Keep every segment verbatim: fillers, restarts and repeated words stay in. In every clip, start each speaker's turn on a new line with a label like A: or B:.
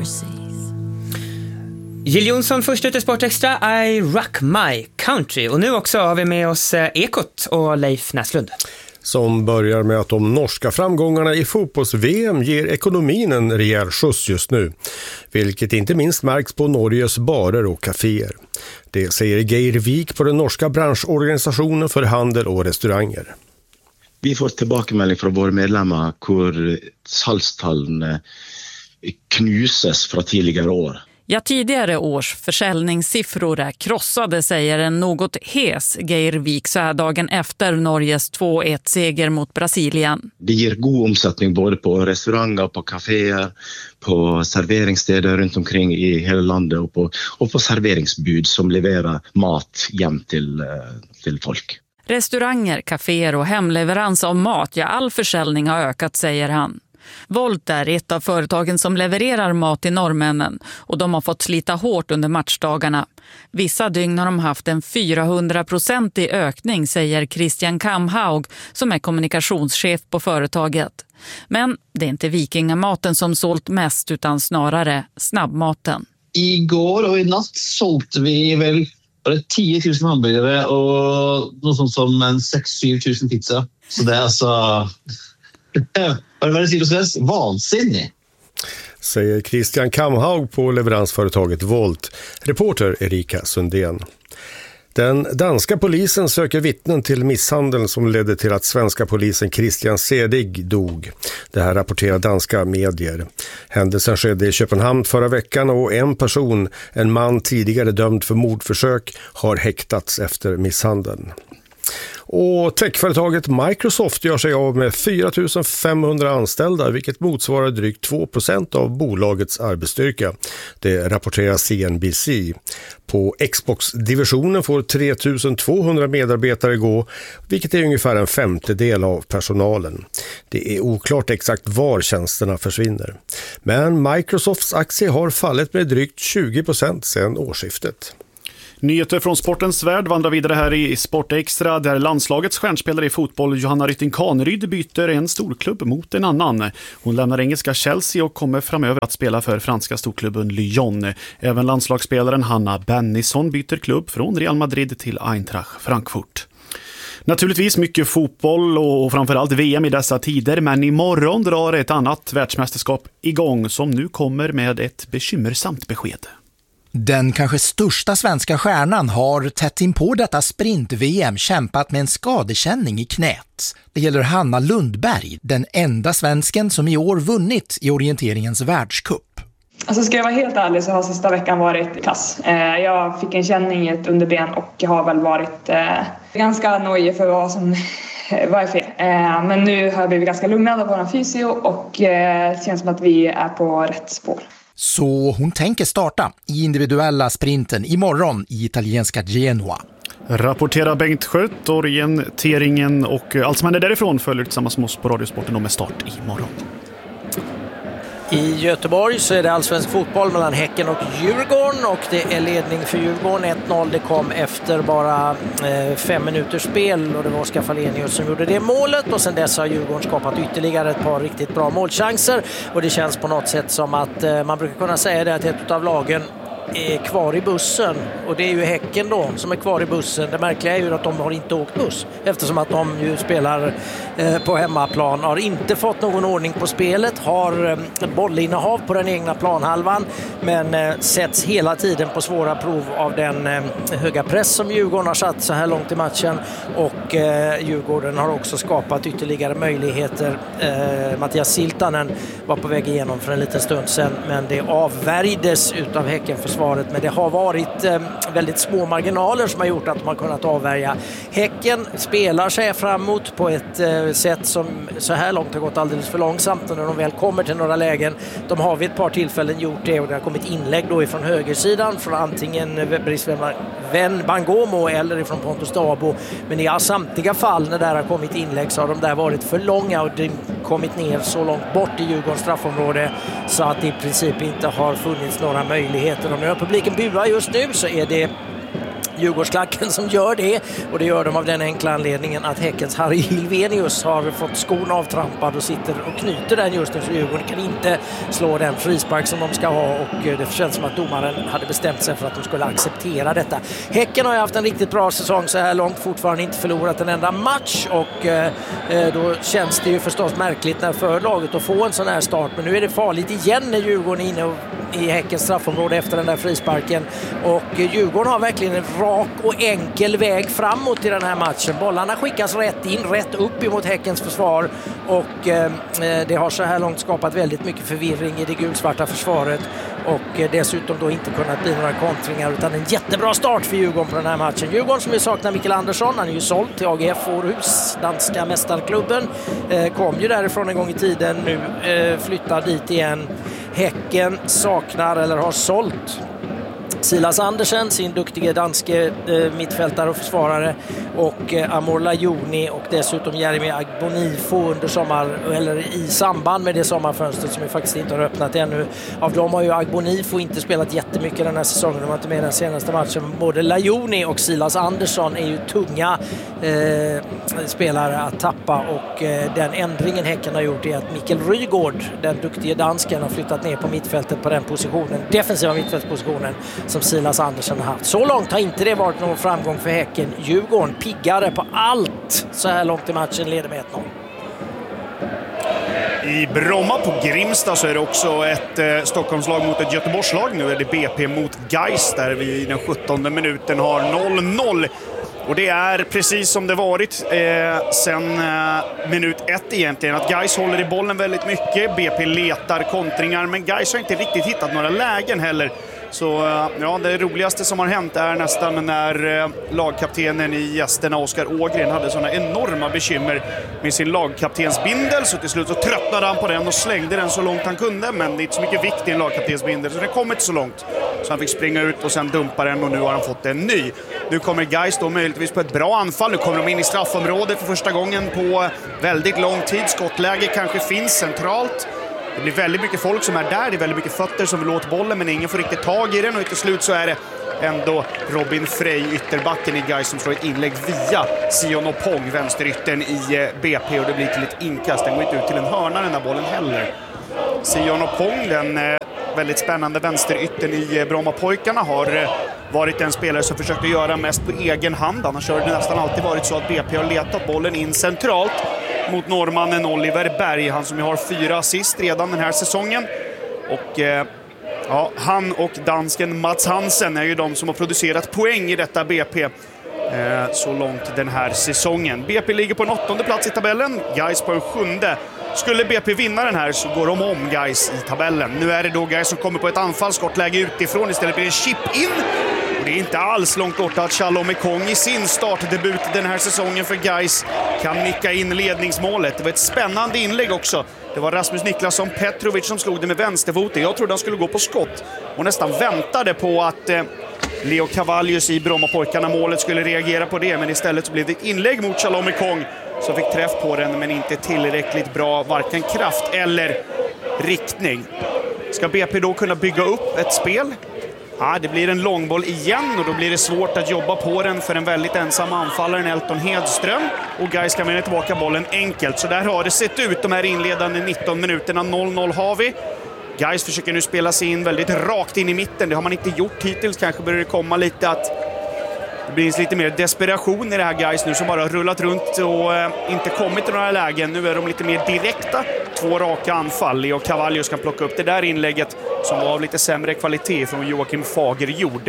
A: overseas.
B: Jill Johnson först ut i Sportextra, I Rock My Country. Och nu också har vi med oss Ekot och Leif Näslund.
C: Som börjar med att de norska framgångarna i fotbolls-V M ger ekonomin en rejäl skjuts just nu. Vilket inte minst märks på Norges barer och kaféer. Det säger Geir Vik på den norska branschorganisationen för handel och restauranger.
D: Vi får tillbakemelding från våra medlemmar hur salgstallene knuses från tidigare år.
E: Ja, tidigare års försäljningssiffror är krossade, säger en något hes Geir Vik så här dagen efter Norges två ett-seger mot Brasilien.
D: Det ger god omsättning både på restauranger, på kaféer, på serveringssteder runt omkring i hela landet och på, och på serveringsbud som levererar mat hem till, till folk.
E: Restauranger, kaféer och hemleverans av mat, ja all försäljning har ökat, säger han. Volt är ett av företagen som levererar mat till norrmännen och de har fått slita hårt under matchdagarna. Vissa dygn har de haft en fyrahundra procent i ökning, säger Christian Kamhaug som är kommunikationschef på företaget. Men det är inte vikingamaten som sålt mest utan snarare snabbmaten.
F: Igår och i natt sålde vi väl tio tusen hamburgare och något sånt som en sex till sju tusen pizza. Så det är alltså... Vad är det sier du vansinnig?
C: Säger Christian Kamhaug på leveransföretaget Volt. Reporter Erika Sundén. Den danska polisen söker vittnen till misshandeln som ledde till att svenska polisen Christian Sedig dog. Det här rapporterar danska medier. Händelsen skedde i Köpenhamn förra veckan och en person, en man tidigare dömd för mordförsök, har häktats efter misshandeln. Och techföretaget Microsoft gör sig av med fyra tusen femhundra anställda, vilket motsvarar drygt två procent av bolagets arbetsstyrka. Det rapporterar C N B C. På Xbox-divisionen får tre tusen tvåhundra medarbetare gå, vilket är ungefär en femtedel av personalen. Det är oklart exakt var tjänsterna försvinner. Men Microsofts aktie har fallit med drygt tjugo procent sedan årsskiftet.
G: Nyheter från sportens värld vandrar vidare här i Sportextra där landslagets stjärnspelare i fotboll Johanna Rytting-Kaneryd byter en storklubb mot en annan. Hon lämnar engelska Chelsea och kommer framöver att spela för franska storklubben Lyon. Även landslagsspelaren Hanna Bennison byter klubb från Real Madrid till Eintracht Frankfurt. Naturligtvis mycket fotboll och framförallt V M i dessa tider, men imorgon drar ett annat världsmästerskap igång som nu kommer med ett bekymmersamt besked.
H: Den kanske största svenska stjärnan har tätt in på detta sprint-V M kämpat med en skadekänning i knät. Det gäller Hanna Lundberg, den enda svensken som i år vunnit i orienteringens världscup.
I: Alltså ska jag vara helt ärlig så har sista veckan varit kass. Jag fick en känning i ett underben och har väl varit ganska nojig för vad som var är fel. Men nu har jag blivit ganska lugnad av vår fysio och det känns som att vi är på rätt spår.
H: Så hon tänker starta i individuella sprinten imorgon i italienska Genoa.
G: Rapporterar Bengt Sköt, orienteringen och allt som händer därifrån följer tillsammans med oss på Radiosporten och med start imorgon.
J: I Göteborg så är det allsvensk fotboll mellan Häcken och Djurgården och det är ledning för Djurgården ett noll. Det kom efter bara eh, fem minuters spel och det var Oskar Falenius som gjorde det målet och sen dess har Djurgården skapat ytterligare ett par riktigt bra målchanser och det känns på något sätt som att eh, man brukar kunna säga det att ett av lagen är kvar i bussen och det är ju Häcken då som är kvar i bussen. Det märkliga är ju att de har inte åkt buss eftersom att de ju spelar eh, på hemmaplan, har inte fått någon ordning på spelet, har eh, bollinnehav på den egna planhalvan men eh, sätts hela tiden på svåra prov av den eh, höga press som Djurgården har satt så här långt i matchen och eh, Djurgården har också skapat ytterligare möjligheter. Eh, Mattias Siltanen var på väg igenom för en liten stund sedan men det avvärjdes utav Häcken för svaret, men det har varit eh, väldigt små marginaler som har gjort att de har kunnat avvärja. Häcken spelar sig framåt på ett eh, sätt som så här långt har gått alldeles för långsamt och när de väl kommer till några lägen, de har vid ett par tillfällen gjort det och det har kommit inlägg då ifrån högersidan från antingen Brice Vän Bangomo eller ifrån Pontus Dabo, men i samtliga fall när det har kommit inlägg så har de där varit för långa och det kommit ner så långt bort i Djurgårdens straffområde så att det i princip inte har funnits några möjligheter. Om nu publiken buar just nu så är det Djurgårdsklacken som gör det, och det gör de av den enkla anledningen att Häckens Harry Hilvenius har fått skon avtrampad och sitter och knyter den just nu, så Djurgården kan inte slå den frispark som de ska ha, och det känns som att domaren hade bestämt sig för att de skulle acceptera detta. Häcken har ju haft en riktigt bra säsong så här långt, fortfarande inte förlorat en enda match, och eh, då känns det ju förstås märkligt när förlaget att få en sån här start, men nu är det farligt igen när Djurgården är inne i Häckens straffområde efter den där frisparken, och Djurgården har verkligen en rak och enkel väg framåt i den här matchen. Bollarna skickas rätt in, rätt upp emot Häckens försvar, och eh, det har så här långt skapat väldigt mycket förvirring i det gulsvarta försvaret, och eh, dessutom då inte kunnat bli några kontringar, utan en jättebra start för Djurgården på den här matchen. Djurgården som ju saknar Mikael Andersson, han är ju såld till A G F Århus, danska mästarklubben, eh, kom ju därifrån en gång i tiden, nu eh, flyttar dit igen. Häcken saknar eller har sålt Silas Andersen, sin duktiga danske eh, mittfältare och försvarare, och eh, Amor Lajoni, och dessutom Jeremy Agbonifo under sommar, eller i samband med det sommarfönstret som vi faktiskt inte har öppnat ännu. Av dem har ju Agbonifo inte spelat jättemycket den här säsongen, de var inte med den senaste matchen. Både Lajoni och Silas Andersson är ju tunga eh, spelare att tappa, och eh, den ändringen Häcken har gjort är att Mikkel Rygaard, den duktiga dansken, har flyttat ner på mittfältet på den positionen, defensiva mittfältspositionen som Silas Andersson har haft. Så långt har inte det varit någon framgång för Häcken. Djurgården piggare på allt så här långt i matchen, leder med ett noll.
G: I Bromma på Grimsta så är det också ett eh, Stockholmslag mot ett Göteborgslag. Nu är det B P mot Gais där vi i den sjuttonde minuten har noll noll. Och det är precis som det varit eh, sen eh, minut ett egentligen. Att Gais håller i bollen väldigt mycket. B P letar kontringar, men Gais har inte riktigt hittat några lägen heller. Så ja, det roligaste som har hänt är nästan när eh, lagkaptenen i gästerna Oskar Ågren hade såna enorma bekymmer med sin lagkaptensbindel, så till slut så tröttnade han på den och slängde den så långt han kunde, men det är inte så mycket vikt i en lagkaptensbindel så den kom inte så långt, så han fick springa ut och sen dumpa den, och nu har han fått en ny. Nu kommer Gais då möjligtvis på ett bra anfall. Nu kommer de in i straffområdet för första gången på väldigt lång tid. Skottläge kanske finns centralt. Det blir väldigt mycket folk som är där. Det är väldigt mycket fötter som vill åt bollen, men ingen får riktigt tag i den. Och till slut så är det ändå Robin Frey, ytterbacken i Gais, som slår ett inlägg via Sion Opong, vänsteryttern i B P. Och det blir till ett inkast. Den går inte ut till en hörna den här bollen heller. Sion Opong, den väldigt spännande vänsteryttern i Brommapojkarna, har varit en spelare som försökte göra mest på egen hand. Annars har det nästan alltid varit så att B P har letat bollen in centralt mot norrmannen Oliver Berg, han som har fyra assist redan den här säsongen. Och eh, ja, han och dansken Mats Hansen är ju de som har producerat poäng i detta B P eh, så långt den här säsongen. B P ligger på en åttonde plats i tabellen, Gais på en sjunde. Skulle B P vinna den här så går de om Gais i tabellen. Nu är det då Gais som kommer på ett anfallsskottläge utifrån, istället blir det en chip in. Det är inte alls långt borta att Shalom Ekong i sin startdebut den här säsongen för Gais kan nicka in ledningsmålet. Det var ett spännande inlägg också. Det var Rasmus Niklasson Petrovic som slog det med vänsterfoten. Jag trodde han skulle gå på skott och nästan väntade på att eh, Leo Cavallius i Brommapojkarna målet skulle reagera på det. Men istället så blev det ett inlägg mot Shalom Ekong som fick träff på den, men inte tillräckligt bra, varken kraft eller riktning. Ska B P då kunna bygga upp ett spel? Ja, det blir en långboll igen och då blir det svårt att jobba på den för en väldigt ensam anfallare, Elton Hedström. Och Gais kan vinna tillbaka bollen enkelt. Så där har det sett ut de här inledande nitton minuterna. noll noll har vi. Gais försöker nu spela sig in väldigt rakt in i mitten. Det har man inte gjort hittills. Kanske börjar det komma lite att det blir lite mer desperation i det här Gais nu, som bara har rullat runt och eh, inte kommit till några lägen. Nu är de lite mer direkta. Två raka anfall. Leo Cavallius kan plocka upp det där inlägget som var av lite sämre kvalitet från Joakim Fagerjord.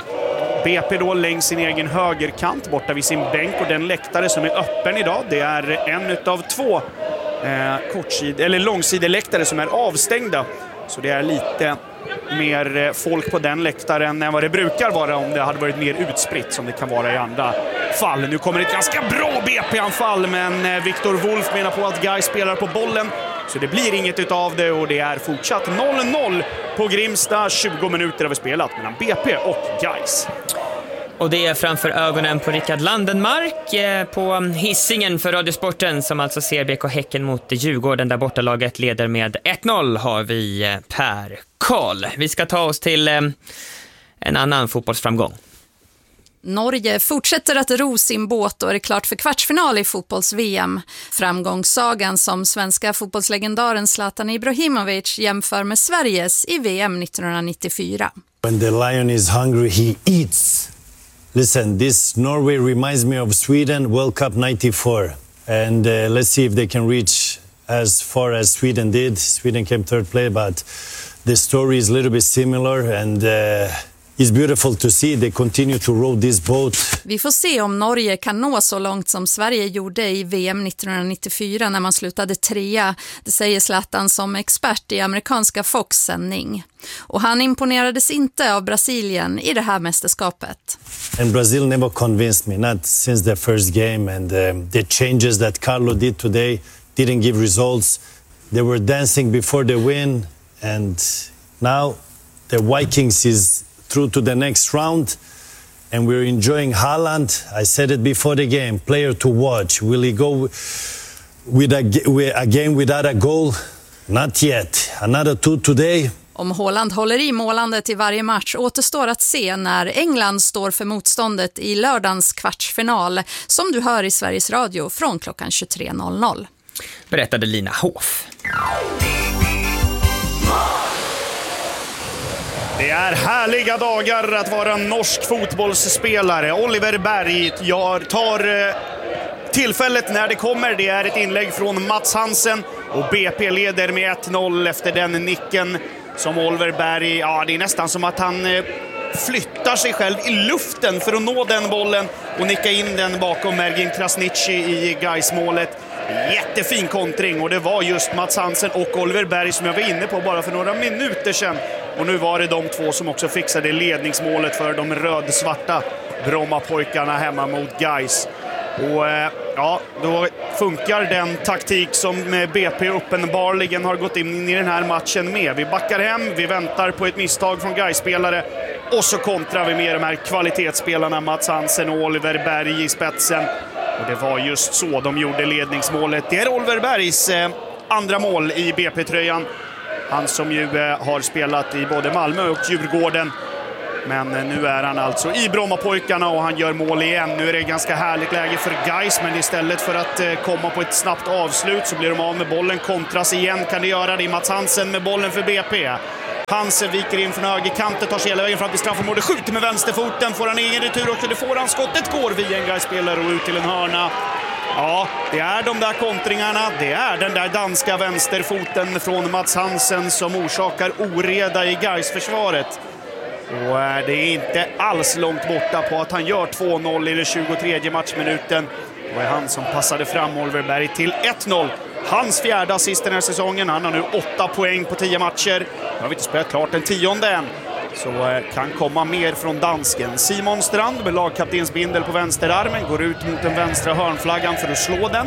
G: B P då längs sin egen högerkant borta vid sin bänk, och den läktare som är öppen idag, det är en utav två eh, kortsid- eller långsideläktare som är avstängda. Så det är lite mer folk på den läktaren än vad det brukar vara om det hade varit mer utspritt som det kan vara i andra fall. Nu kommer ett ganska bra B P-anfall, men Viktor Wolf menar på att Gais spelar på bollen, så det blir inget utav det, och det är fortsatt noll noll på Grimsta. tjugo minuter har vi spelat mellan B P och Gais.
B: Och det är framför ögonen på Rickard Landenmark eh, på Hisingen för Radiosporten, som alltså ser B K Häcken mot Djurgården där bortalaget leder med ett noll, har vi eh, Per Karl. Vi ska ta oss till eh, en annan fotbollsframgång.
A: Norge fortsätter att ro sin båt och är klart för kvartsfinal i fotbolls-V M. Framgångssagan som svenska fotbollslegendaren Zlatan Ibrahimovic jämför med Sveriges i V M nittonhundranittiofyra.
K: When the lion is hungry, he eats. Listen, this Norway reminds me of Sweden World Cup ninety-four. And uh, let's see if they can reach as far as Sweden did. Sweden came third place, but the story is a little bit similar and... Uh, It's beautiful to see they continue to row this boat.
A: Vi får se om Norge kan nå så långt som Sverige gjorde i V M nittonhundranittiofyra när man slutade trea. Det säger Zlatan som expert i amerikanska Fox-sändning. Och han imponerades inte av Brasilien i det här mästerskapet.
K: And Brazil never convinced me, not since the first game. And uh, the changes that Carlo did today didn't give results. They were dancing before the win. And now the Vikings is through to the next round, and we're enjoying Haaland. I said it before the game, player to watch. Will he go with a, with a game without a goal? Not yet. Another two today.
A: Om Haaland håller i målandet i varje match återstår att se när England står för motståndet i lördagens kvartsfinal, som du hör i Sveriges Radio från klockan tjugotre noll noll.
B: Berättade Lina Hoff.
G: Det är härliga dagar att vara norsk fotbollsspelare. Oliver Berg jag tar eh, tillfället när det kommer. Det är ett inlägg från Mats Hansen och B P leder med ett noll efter den nicken som Oliver Berg, ja det är nästan som att han eh, flyttar sig själv i luften för att nå den bollen och nicka in den bakom Mergin Krasniqi i Gais-målet. Jättefin kontring och det var just Mats Hansen och Oliver Berg som jag var inne på bara för några minuter sedan. Och nu var det de två som också fixade ledningsmålet för de rödsvarta Brommapojkarna hemma mot Gais. Och eh, ja, då funkar den taktik som B P uppenbarligen har gått in i den här matchen med. Vi backar hem, vi väntar på ett misstag från Gais-spelare och så kontrar vi med de här kvalitetsspelarna Mats Hansen och Oliver Berg i spetsen. Och det var just så de gjorde ledningsmålet. Det är Oliver Bergs eh, andra mål i B P-tröjan. Han som ju eh, har spelat i både Malmö och Djurgården. Men eh, nu är han alltså i Brommapojkarna och han gör mål igen. Nu är det ganska härligt läge för Gais, men istället för att eh, komma på ett snabbt avslut så blir de av med bollen. Kontras igen kan det göra. Det är Mats Hansen med bollen för B P. Hansen viker in från högerkanten, tar sig hela vägen fram till straffområdet, skjuter med vänsterfoten, får han egen retur också, det får han, skottet går via en Gais-spelare och ut till en hörna. Ja, det är de där kontringarna, det är den där danska vänsterfoten från Mats Hansen som orsakar oreda i Gais-försvaret. Och det är inte alls långt borta på att han gör två noll i den tjugotredje matchminuten. Det var han som passade fram Oliver Berg till ett noll. Hans fjärde assist den här säsongen. Han har nu åtta poäng på tio matcher. Nu har vi inte spelat klart den tionde än. Så kan komma mer från dansken. Simon Strand med lagkaptensbindel på vänsterarmen går ut mot den vänstra hörnflaggan för att slå den.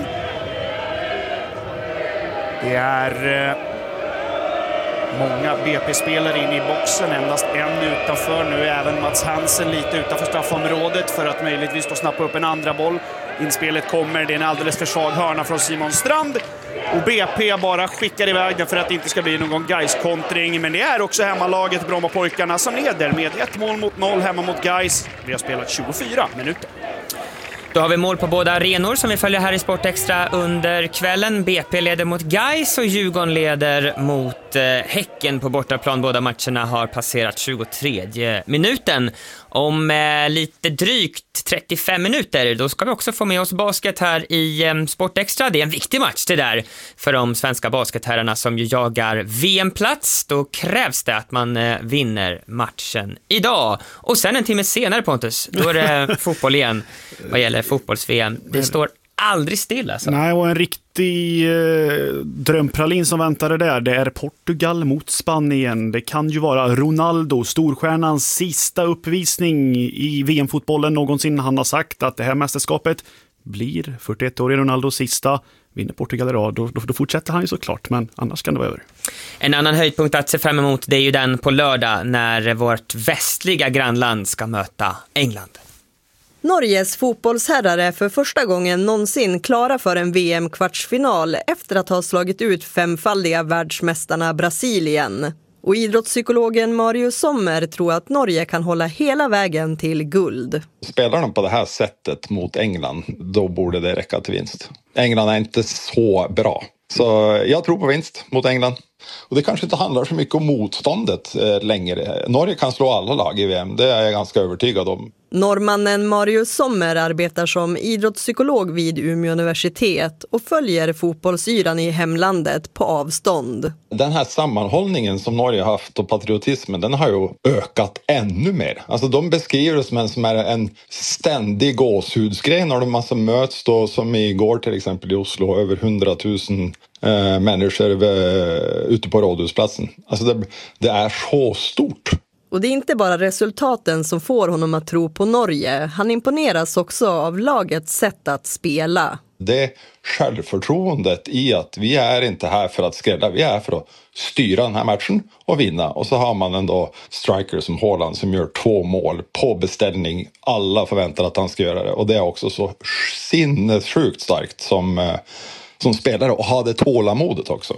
G: Det är många B P-spelare in i boxen, endast en utanför. Nu är även Mats Hansen lite utanför straffområdet för att möjligtvis då snappa upp en andra boll. Inspelet kommer, det är en alldeles för svag hörna från Simon Strand. Och B P bara skickar iväg den för att det inte ska bli någon Gais-kontring. Men det är också hemmalaget Brommapojkarna som leder med ett mål mot noll hemma mot Gais. Vi har spelat tjugofyra minuter.
B: Då har vi mål på båda arenor som vi följer här i Sport Extra under kvällen. B P leder mot Gais och Djurgården leder mot eh, Häcken på bortaplan. Båda matcherna har passerat tjugotredje minuten. Om eh, lite drygt trettiofem minuter då ska vi också få med oss basket här i eh, Sport Extra. Det är en viktig match det där för de svenska basketherrarna som ju jagar V M-plats. Då krävs det att man eh, vinner matchen idag. Och sen en timme senare, Pontus, då är det fotboll igen vad gäller fotbolls-V M. Det står aldrig stilla. Alltså.
G: Nej, och en riktig eh, drömpralin som väntade där. Det är Portugal mot Spanien. Det kan ju vara Ronaldo, storstjärnans sista uppvisning i V M-fotbollen någonsin. Han har sagt att det här mästerskapet blir fyrtioett-årig Ronaldos sista. Vinner Portugal idag, då, då, då fortsätter han ju såklart, men annars kan det vara över.
B: En annan höjdpunkt att se fram emot, det är ju den på lördag när vårt västliga grannland ska möta England.
L: Norges fotbollsherrar är för första gången någonsin klara för en V M-kvartsfinal efter att ha slagit ut femfaldiga världsmästarna Brasilien. Och idrottspsykologen Marius Sommer tror att Norge kan hålla hela vägen till guld.
M: Spelar de på det här sättet mot England, då borde det räcka till vinst. England är inte så bra. Så jag tror på vinst mot England. Och det kanske inte handlar så mycket om motståndet eh, längre. Norge kan slå alla lag i V M, det är jag ganska övertygad om.
L: Norrmannen Marius Sommer arbetar som idrottspsykolog vid Umeå universitet och följer fotbollsyran i hemlandet på avstånd.
M: Den här sammanhållningen som Norge har haft och patriotismen, den har ju ökat ännu mer. Alltså de beskriver det som en, som är en ständig gåshudsgrej när de alltså möts då, som igår till exempel i Oslo, över hundratusen eh, människor eh, ute på Rådhusplatsen. Alltså det, det är så stort.
L: Och det är inte bara resultaten som får honom att tro på Norge. Han imponeras också av lagets sätt att spela.
M: Det självförtroendet i att vi är inte här för att skrälla, vi är här för att styra den här matchen och vinna. Och så har man ändå striker som Haaland som gör två mål på beställning. Alla förväntar att han ska göra det. Och det är också så sinnessjukt starkt som, som spelare och ha det tålamodet också.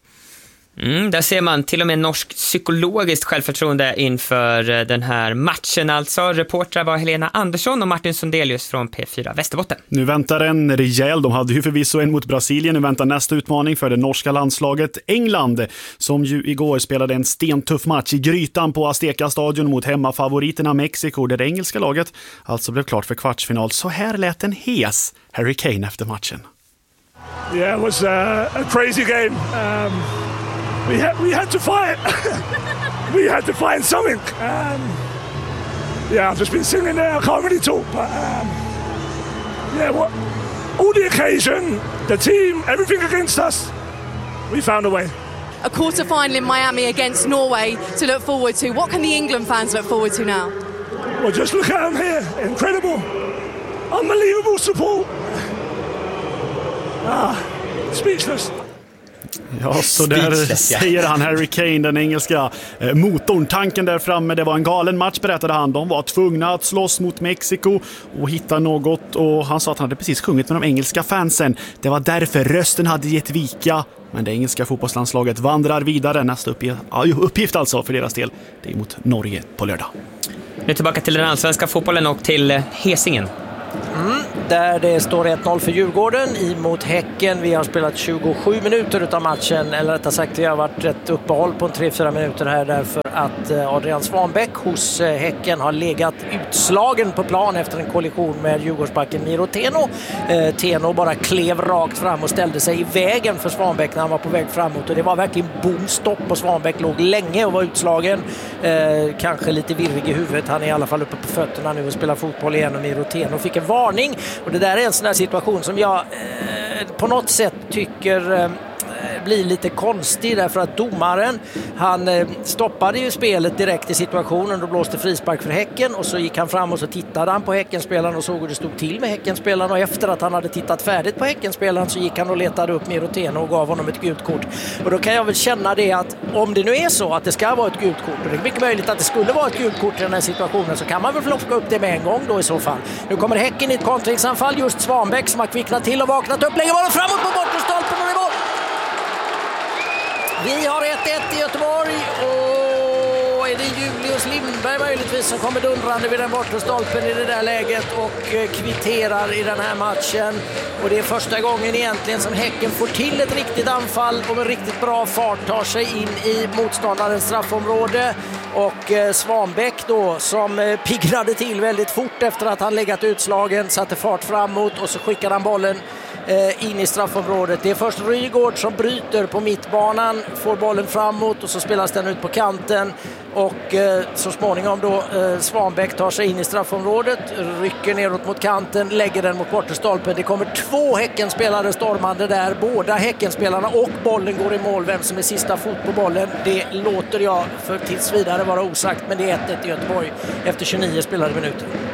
B: Mm, där ser man till och med norsk psykologiskt självförtroende inför den här matchen. Alltså, reportrar var Helena Andersson och Martin Sundelius från P fyra Västerbotten.
G: Nu väntar en rejäl, de hade ju förvisso en mot Brasilien. Nu väntar nästa utmaning för det norska landslaget England, som ju igår spelade en stentuff match i grytan på Azteca-stadion mot hemmafavoriterna Mexiko, där det engelska laget alltså blev klart för kvartsfinal. Så här lät en hes Harry Kane efter matchen.
N: Yeah, it was a, a crazy game. Um... We had, we had to fight. We had to find something. Um, yeah, I've just been singing there. I can't really talk, but um, yeah, what, all the occasion, the team, everything against us, we found a way.
O: A quarter final in Miami against Norway to look forward to. What can the England fans look forward to now?
N: Well, just look at them here. Incredible, unbelievable support. Ah, speechless.
G: Ja, så där säger han Harry Kane, den engelska eh, motorn. Tanken där framme, det var en galen match, berättade han. De var tvungna att slåss mot Mexiko och hitta något. Och han sa att han hade precis sjungit med de engelska fansen. Det var därför rösten hade gett vika. Men det engelska fotbollslandslaget vandrar vidare. Nästa uppgift, ja, uppgift alltså för deras del, det är mot Norge på lördag.
B: Nu tillbaka till den allsvenska fotbollen och till Hesingen.
J: Mm, där det står ett noll för Djurgården mot Häcken. Vi har spelat tjugosju minuter utav matchen, eller rättare sagt det har varit ett uppehåll på tre fyra minuter här därför att Adrian Svanbäck hos Häcken har legat utslagen på plan efter en kollision med Djurgårdsbacken Miro Teno. Eh, Teno bara klev rakt fram och ställde sig i vägen för Svanbäck när han var på väg framåt, och det var verkligen bomstopp och Svanbäck låg länge och var utslagen. Eh, kanske lite virrig i huvudet, han är i alla fall uppe på fötterna nu och spelar fotboll igen, och Miro Teno fick en varning, och det där är en sån här situation som jag eh, på något sätt tycker eh, blir lite konstig, därför att domaren han eh, stoppade ju spelet direkt i situationen och blåste frispark för Häcken, och så gick han fram och så tittade han på Häckenspelaren och såg hur det stod till med Häckenspelaren, och efter att han hade tittat färdigt på Häckenspelaren så gick han och letade upp Miro Teno och gav honom ett gult kort. Och då kan jag väl känna det att om det nu är så att det ska vara ett gult kort, och det är mycket möjligt att det skulle vara ett gult kort i den här situationen, så kan man väl plocka upp det med en gång då i så fall. Nu kommer Häcken i ett kontringsanfall, just Svanbäck som har kvicknat till och vaknat upp, lägger bollen framåt på bortre stolpen och det är mål! Vi har ett ett i Göteborg, och är det Julius Lindberg möjligtvis som kommer dundrande vid den bortre stolpen i det där läget och kvitterar i den här matchen. Och det är första gången egentligen som Häcken får till ett riktigt anfall och med riktigt bra fart tar sig in i motståndarens straffområde. Och Svanbäck då som piggrade till väldigt fort efter att han legat utslagen, satte fart framåt och så skickar han bollen in i straffområdet. Det är först Rygård som bryter på mittbanan, får bollen framåt och så spelas den ut på kanten, och eh, så småningom då eh, Svanbäck tar sig in i straffområdet, rycker neråt mot kanten, lägger den mot bortestolpen. Det kommer två Häckenspelare stormande där, båda Häckenspelarna, och bollen går i mål. Vem som är sista fot på bollen, det låter jag för tills vidare vara osagt, men det är ett ett i Göteborg efter tjugonio spelade minuter.